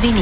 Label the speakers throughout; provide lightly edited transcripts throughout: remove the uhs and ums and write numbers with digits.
Speaker 1: новини.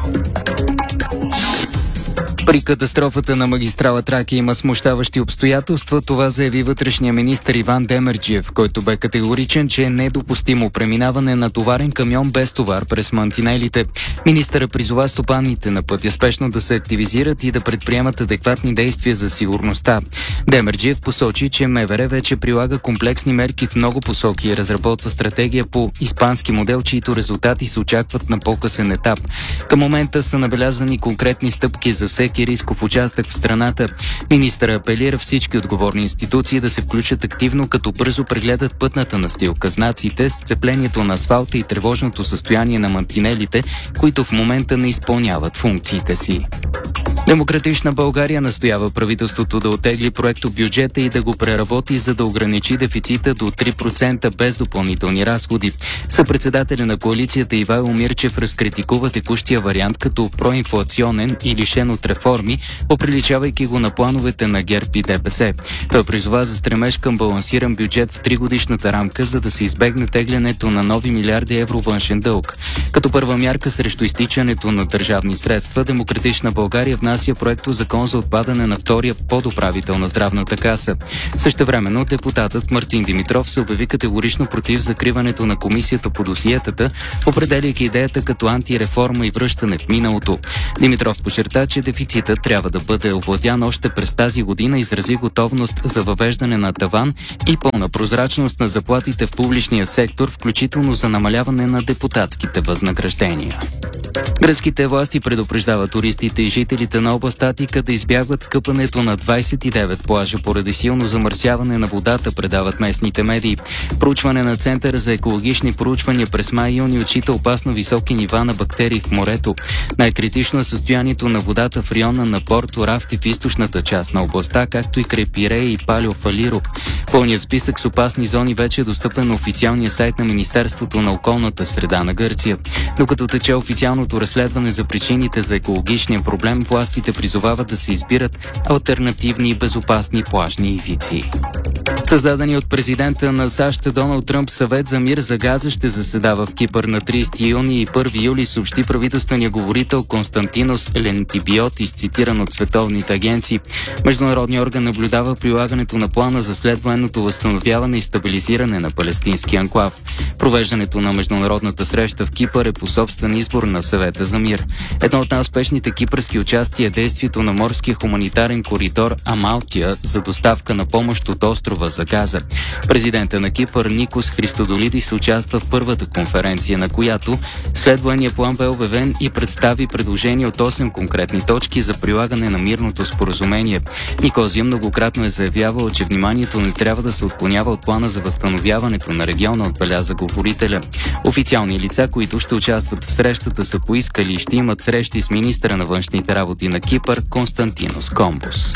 Speaker 2: При катастрофата на магистрала Тракия има смущаващи обстоятелства. Това заяви вътрешния министър Иван Демерджиев, който бе категоричен, че е недопустимо преминаване на товарен камион без товар през мантинелите. Министърът призова стопаните на пътя спешно да се активизират и да предприемат адекватни действия за сигурността. Демерджиев посочи, че МВР вече прилага комплексни мерки в много посоки и разработва стратегия по испански модел, чието резултати се очакват на по-късен етап. Към момента са набелязани конкретни стъпки за всеки рисков участък в страната. Министърът апелира всички отговорни институции да се включат активно, като бързо прегледат пътната настилка, знаците, сцеплението на асфалта и тревожното състояние на мантинелите, които в момента не изпълняват функциите си. Демократична България настоява правителството да оттегли проектобюджета и да го преработи, за да ограничи дефицита до 3% без допълнителни разходи. Съпредседателя на коалицията Ивайло Мирчев разкритикува текущия вариант като проинфлационен и лишен от реформи, оприличавайки го на плановете на ГЕРБ и ДПС. Той призова за стремеж към балансиран бюджет в 3-годишната рамка, за да се избегне теглянето на нови милиарди евро външен дълг. Като първа мярка срещу изтичането на държавни средства, Демократична България внася проекто закон за отпадане на втория подуправител на здравната каса. Същевременно депутатът Мартин Димитров се обяви категорично против закриването на комисията по досиетата, определяйки идеята като антиреформа и връщане в миналото. Димитров подчерта, че дефицитът трябва да бъде овладян още през тази година, изрази готовност за въвеждане на таван и пълна прозрачност на заплатите в публичния сектор, включително за намаляване на депутатските възнаграждения. Гръцките власти предупреждават туристите и жителите на област Атика да избягват къпането на 29 плажа поради силно замърсяване на водата, предават местните медии. Проучване на Центъра за екологични проучвания през май-юни отчита опасно високи нива на бактерии в морето. Най-критично е състоянието на водата в района на Порто Рафти в източната част на областта, както и край Пирея и Палио Фалиро. Пълният списък с опасни зони вече е достъпен на официалния сайт на Министерството на околната среда на Гърция. Докато тече официалното разследване за причините за екологичния проблем, властите призовават да се избират алтернативни и безопасни плажни ивици. Създадени от президента на САЩ Доналд Тръмп съвет за мир за Газа ще заседава в Кипър на 30 юни и 1 юли, съобщи правителствения говорител Константинос Лентибиотис, цитиран от световните агенции. Международният орган наблюдава прилагането на плана за следвоенното възстановяване и стабилизиране на палестински анклав. Провеждането на международната среща в Кипър е по собствен избор на съвета за мир. Едно от най-успешните кипърски участия е действието на морския хуманитарен коридор Амалтия за доставка на помощ от острова за Газа. Президента на Кипър Никос Христодолидис участва в първата конференция, на която следвания план бе обявен и представи предложения от 8 конкретни точки за прилагане на мирното споразумение. Никозия многократно е заявявал, че вниманието не трябва да се отклонява от плана за възстановяването на региона, отбеляза говорителя. Официални лица, които ще участват в срещата, са поискали и ще имат срещи с министъра на външните работи на Кипър Константинос Комбус.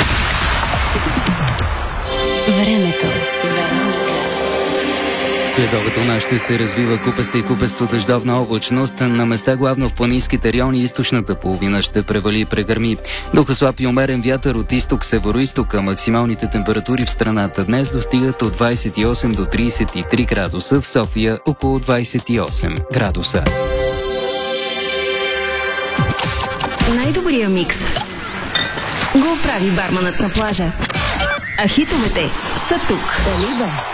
Speaker 1: Времето.
Speaker 2: Следобед у нас ще се развива купеста и купесто дъждовна облачност. На места главно в планинските райони източната половина ще превали и прегърми. Духа слаб и умерен вятър от изток-североизтока. Максималните температури в страната днес достигат от 28 до 33 градуса, в София около 28 градуса.
Speaker 3: Най-добрия микс го прави барманът на плажа. А хитовете са тук.